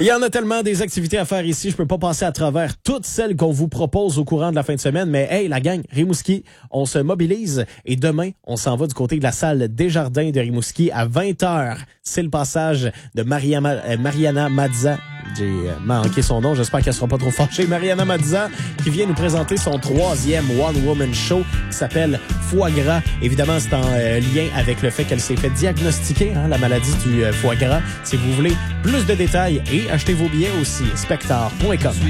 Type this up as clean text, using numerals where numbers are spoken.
Il y en a tellement des activités à faire ici, je peux pas passer à travers toutes celles qu'on vous propose au courant de la fin de semaine, mais hey, la gang, Rimouski, on se mobilise et demain, on s'en va du côté de la salle Desjardins de Rimouski à 20h. C'est le passage de Mariana Mazza. J'ai manqué son nom, j'espère qu'elle sera pas trop fâchée. Mariana Mazza qui vient nous présenter son 3e One Woman Show qui s'appelle Foie Gras. Évidemment, c'est en lien avec le fait qu'elle s'est fait diagnostiquer la maladie du foie gras. Si vous voulez plus de détails et acheter vos billets aussi, spectar.com.